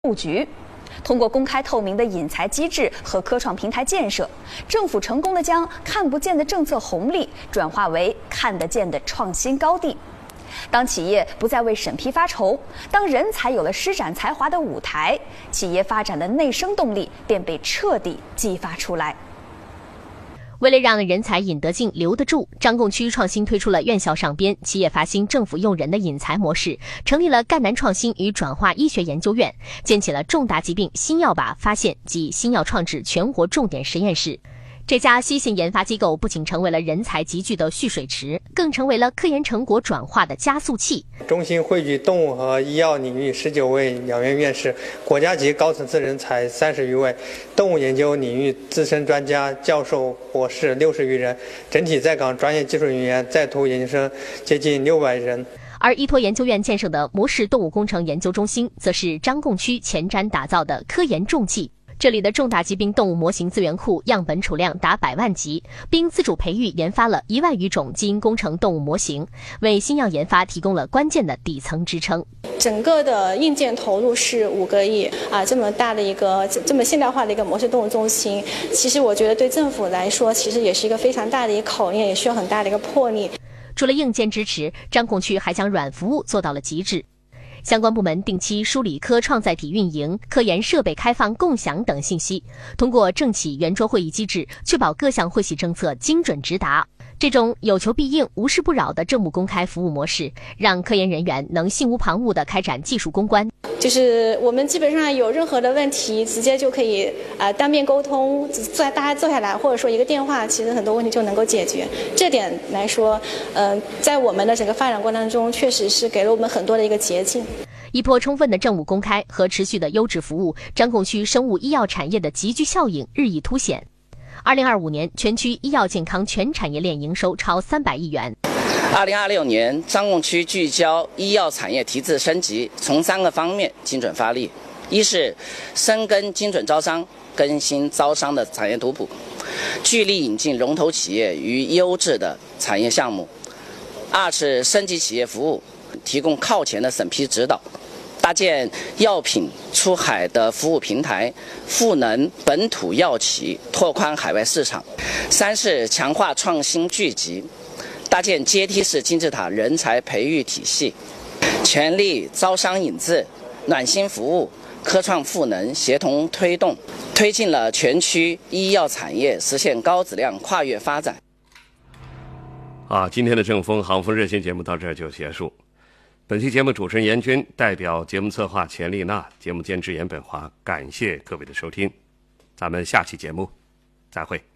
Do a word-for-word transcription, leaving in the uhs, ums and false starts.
布局。通过公开透明的引才机制和科创平台建设，政府成功地将看不见的政策红利转化为看得见的创新高地。当企业不再为审批发愁，当人才有了施展才华的舞台，企业发展的内生动力便被彻底激发出来。 为了让人才引得进、留得住，张贡区创新推出了院校上编、企业发薪、政府用人的引才模式，成立了赣南创新与转化医学研究院，建起了重大疾病新药靶发现及新药创制全国重点实验室。这家西信研发机构不仅成为了人才集聚的蓄水池，更成为了科研成果转化的加速器。 中心汇聚动物和医药领域十九位两院院士、国家级高层次人才三十余位，动物研究领域资深专家、教授、博士六十余人，整体在岗专业技术人员、在途研究生接近六百人。 而依托研究院建设的模式动物工程研究中心，则是张贡区前瞻打造的科研重器。这里的重大疾病动物模型资源库样本储量达百万级，并自主培育研发了一万余种基因工程动物模型，为新药研发提供了关键的底层支撑。 整个的硬件投入是五个亿啊，这么大的一个这么现代化的一个模式动物中心，其实我觉得对政府来说，其实也是一个非常大的一个考验，也需要很大的一个魄力。 除了硬件支持，张贡区还将软服务做到了极致。相关部门定期梳理科创载体运营、科研设备开放共享等信息，通过政企圆桌会议机制，确保各项会系政策精准直达。这种有求必应、无事不扰的政务公开服务模式，让科研人员能心无旁骛地开展技术攻关。 就是我们基本上有任何的问题，直接就可以啊、呃、当面沟通，坐大家坐下来，或者说一个电话，其实很多问题就能够解决。这点来说，呃，在我们的整个发展过程当中，确实是给了我们很多的一个捷径。 依托充分的政务公开和持续的优质服务，张贡区生物医药产业的集聚效应日益凸显。二零二五年，全区医药健康全产业链营收超三百亿元。 二零二六年，张贡区聚焦医药产业提质升级，从三个方面精准发力：一是深耕精准招商，更新招商的产业图谱，聚力引进龙头企业与优质的产业项目；二是升级企业服务，提供靠前的审批指导，搭建药品出海的服务平台，赋能本土药企拓宽海外市场；三是强化创新聚集，搭建阶梯式金字塔人才培育体系，全力招商引资、暖心服务、科创赋能协同推动，推进了全区医药产业实现高质量跨越发展。 啊，今天的正风航风热线节目到这儿就结束。本期节目主持人严军，代表节目策划钱丽娜，节目监制严本华，感谢各位的收听，咱们下期节目再会。